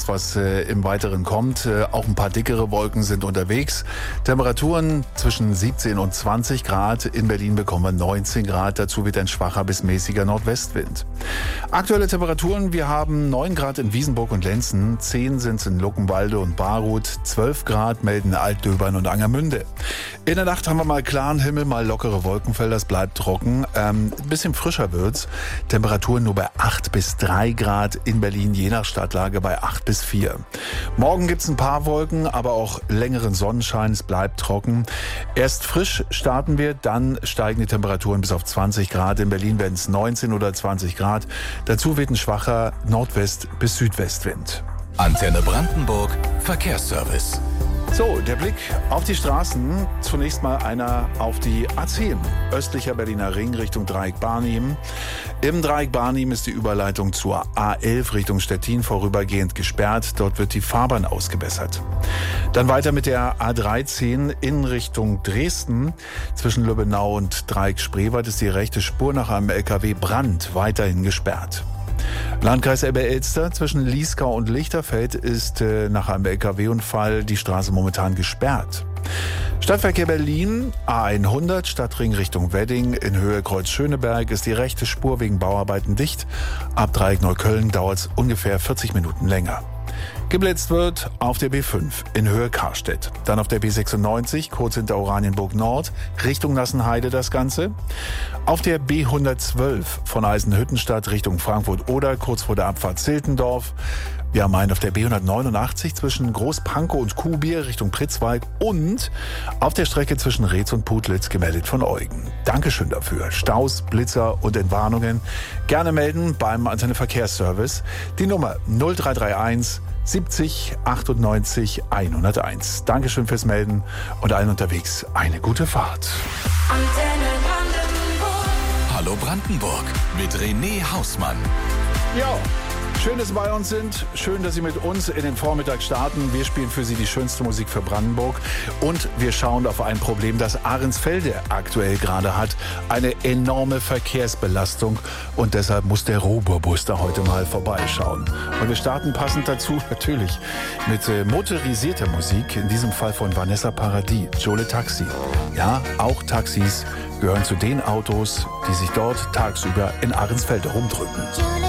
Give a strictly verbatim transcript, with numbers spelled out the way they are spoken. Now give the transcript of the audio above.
uns, was äh, im Weiteren kommt. Äh, auch ein paar dickere Wolken sind unterwegs. Temperaturen zwischen siebzehn und zwanzig Grad. In Berlin bekommen wir neunzehn Grad. Dazu wird ein schwacher bis mäßiger Nordwestwind. Aktuelle Temperaturen, wir haben neun Grad in Wiesenburg und Lenzen, zehn sind es in Luckenwalde und Baruth, zwölf Grad melden Altdöbern und Angermünde. In der Nacht haben wir mal klaren Himmel, mal lockere Wolkenfelder, es bleibt trocken. Ähm, ein bisschen frischer wird's. Temperaturen nur bei acht bis drei Grad in Berlin, je nach Stadtlage bei acht bis vier. Morgen gibt's ein paar Wolken, aber auch längeren Sonnenschein, es bleibt trocken. Erst frisch starten wir, dann steigen die Temperaturen bis auf zwanzig Grad. In Berlin werden es neunzehn oder zwanzig Grad. Dazu wird ein schwacher Nordwest- bis Südwestwind. Antenne Brandenburg Verkehrsservice. So, der Blick auf die Straßen. Zunächst mal einer auf die A zehn. Östlicher Berliner Ring Richtung Dreieck Barnim. Im Dreieck Barnim ist die Überleitung zur A elf Richtung Stettin vorübergehend gesperrt. Dort wird die Fahrbahn ausgebessert. Dann weiter mit der A dreizehn in Richtung Dresden. Zwischen Lübbenau und Dreieck Spreewald ist die rechte Spur nach einem L K W Brand weiterhin gesperrt. Landkreis Elbe-Elster zwischen Lieskau und Lichterfeld ist äh, nach einem L K W-Unfall die Straße momentan gesperrt. Stadtverkehr Berlin, A hundert, Stadtring Richtung Wedding, in Höhe Kreuz Schöneberg ist die rechte Spur wegen Bauarbeiten dicht. Ab Dreieck Neukölln dauert es ungefähr vierzig Minuten länger. Geblitzt wird auf der B fünf in Höhe Karstedt. Dann auf der B sechsundneunzig, kurz hinter Oranienburg Nord, Richtung Nassenheide das Ganze. Auf der B hundertzwölf von Eisenhüttenstadt Richtung Frankfurt-Oder, kurz vor der Abfahrt Ziltendorf. Wir haben einen auf der B hundertneunundachtzig zwischen Großpankow und Kuhbier Richtung Pritzwalk und auf der Strecke zwischen Reetz und Putlitz gemeldet von Eugen. Dankeschön dafür. Staus, Blitzer und Entwarnungen gerne melden beim Antenne Verkehrsservice. Die Nummer null drei drei eins siebzig achtundneunzig hunderteins. Dankeschön fürs Melden und allen unterwegs eine gute Fahrt. Antenne Brandenburg. Hallo Brandenburg mit René Hausmann. Ja. Schön, dass Sie bei uns sind. Schön, dass Sie mit uns in den Vormittag starten. Wir spielen für Sie die schönste Musik für Brandenburg. Und wir schauen auf ein Problem, das Ahrensfelde aktuell gerade hat. Eine enorme Verkehrsbelastung. Und deshalb muss der Robobus da heute mal vorbeischauen. Und wir starten passend dazu natürlich mit äh, motorisierter Musik. In diesem Fall von Vanessa Paradis, Jole Taxi. Ja, auch Taxis gehören zu den Autos, die sich dort tagsüber in Ahrensfelde rumdrücken.